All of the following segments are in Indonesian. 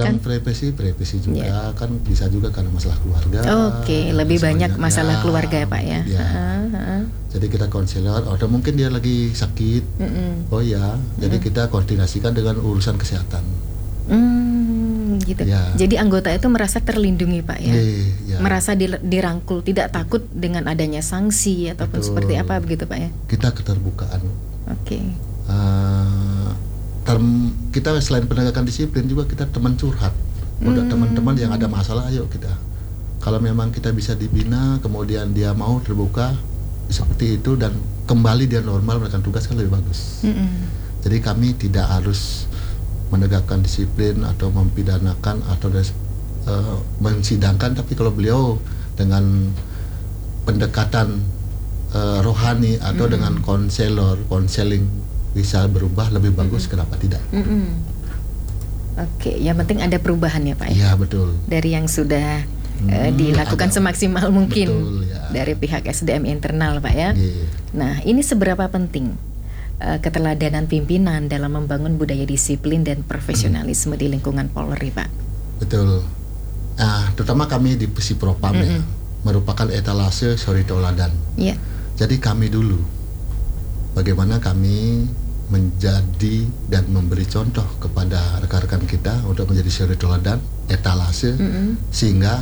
dibilang kan? privasi juga kan bisa juga karena masalah keluarga. Oke, lebih banyak masalah keluarga ya Pak ya. Ya. Jadi kita konselor, atau mungkin dia lagi sakit. Oh ya, jadi kita koordinasikan dengan urusan kesehatan. Gitu. Ya. Jadi anggota itu merasa terlindungi Pak ya. Ya. Merasa dirangkul, tidak takut dengan adanya sanksi ataupun seperti apa begitu Pak ya. Kita keterbukaan. Oke. Kita selain penegakan disiplin juga kita teman curhat. Untuk teman-teman yang ada masalah, ayo kita. Kalau memang kita bisa dibina, kemudian dia mau terbuka seperti itu dan kembali dia normal melakukan tugas kan lebih bagus. Jadi kami tidak harus menegakkan disiplin atau mempidanakan atau mensidangkan, tapi kalau beliau dengan pendekatan rohani atau dengan konseling bisa berubah lebih bagus, kenapa tidak? Oke, yang penting ada perubahan ya Pak ya. Iya betul. Dari yang sudah dilakukan semaksimal mungkin dari pihak SDM internal Pak ya. Nah, ini seberapa penting keteladanan pimpinan dalam membangun budaya disiplin dan profesionalisme di lingkungan Polri Pak? Betul. Terutama kami di Pusipropam ya, merupakan etalase suri teladan. Jadi kami dulu bagaimana kami menjadi dan memberi contoh kepada rekan-rekan kita untuk menjadi suri teladan, etalase, sehingga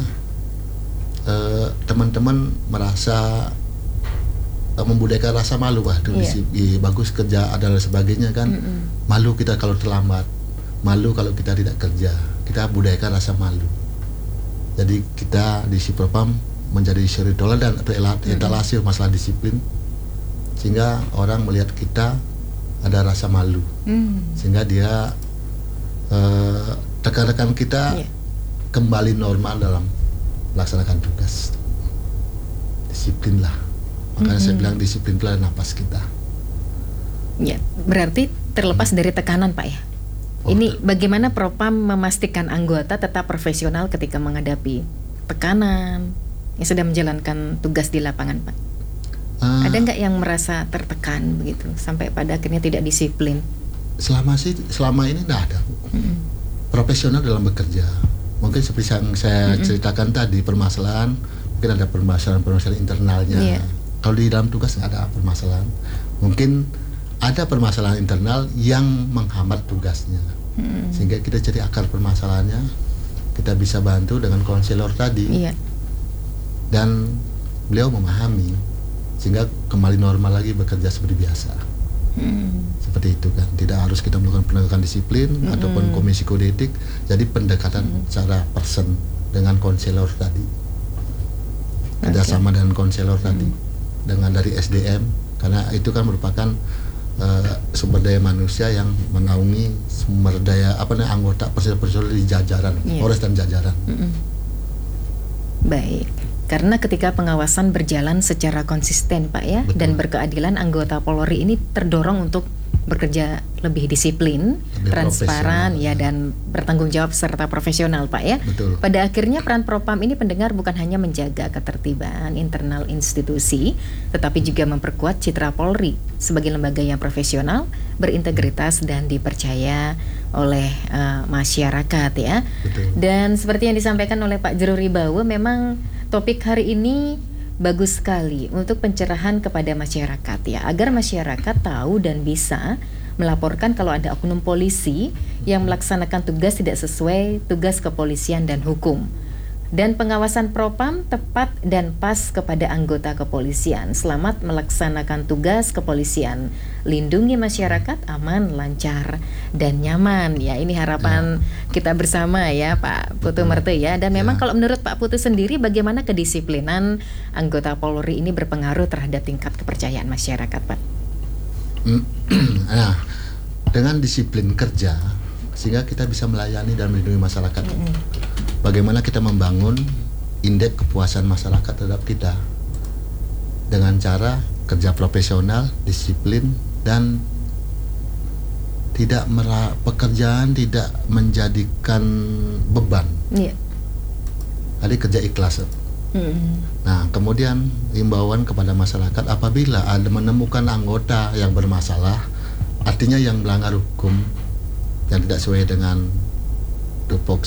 teman-teman merasa membudayakan rasa malu bagus kerja adalah sebagainya kan. Malu kita kalau terlambat, malu kalau kita tidak kerja, kita budayakan rasa malu. Jadi kita di Pusipropam menjadi suri teladan atau etalase masalah disiplin, sehingga orang melihat kita ada rasa malu, sehingga dia rekan-rekan kita kembali normal dalam melaksanakan tugas. Disiplin lah, makanya saya bilang disiplin itu adalah napas kita. Ya, berarti terlepas dari tekanan Pak ya. Ini bagaimana Propam memastikan anggota tetap profesional ketika menghadapi tekanan yang sedang menjalankan tugas di lapangan Pak? Ada nggak yang merasa tertekan begitu sampai pada akhirnya tidak disiplin? Selama ini nggak ada. Profesional dalam bekerja. Mungkin seperti yang saya ceritakan tadi, permasalahan mungkin ada permasalahan internalnya. Kalau di dalam tugas nggak ada permasalahan. Mungkin ada permasalahan internal yang menghambat tugasnya, sehingga kita cari akar permasalahannya. Kita bisa bantu dengan konselor tadi, dan beliau memahami, sehingga kembali normal lagi bekerja seperti biasa. Seperti itu kan, tidak harus kita melakukan penegakan disiplin ataupun komisi kode etik. Jadi pendekatan secara person dengan konselor tadi, kerjasama dengan konselor tadi, dengan dari SDM, karena itu kan merupakan sumber daya manusia yang menaungi sumber daya anggota personil di jajaran Polres dan jajaran. Baik. Karena ketika pengawasan berjalan secara konsisten Pak ya, dan berkeadilan, anggota Polri ini terdorong untuk bekerja lebih disiplin, transparan ya, dan bertanggung jawab serta profesional Pak ya. Pada akhirnya peran Propam ini pendengar bukan hanya menjaga ketertiban internal institusi, tetapi juga memperkuat citra Polri sebagai lembaga yang profesional, berintegritas dan dipercaya oleh masyarakat ya. Dan seperti yang disampaikan oleh Pak Jeruri bahwa memang topik hari ini bagus sekali untuk pencerahan kepada masyarakat ya, agar masyarakat tahu dan bisa melaporkan kalau ada oknum polisi yang melaksanakan tugas tidak sesuai tugas kepolisian dan hukum. Dan pengawasan Propam tepat dan pas kepada anggota kepolisian. Selamat melaksanakan tugas kepolisian. Lindungi masyarakat aman, lancar, dan nyaman. Ya, ini harapan kita bersama ya Pak Putu Merte ya. Dan memang kalau menurut Pak Putu sendiri, bagaimana kedisiplinan anggota Polri ini berpengaruh terhadap tingkat kepercayaan masyarakat Pak? Nah, dengan disiplin kerja, sehingga kita bisa melayani dan melindungi masyarakat. Bagaimana kita membangun indeks kepuasan masyarakat terhadap kita dengan cara kerja profesional, disiplin, dan tidak pekerjaan tidak menjadikan beban. Jadi kerja ikhlas. Nah, kemudian himbauan kepada masyarakat, apabila ada menemukan anggota yang bermasalah, artinya yang melanggar hukum yang tidak sesuai dengan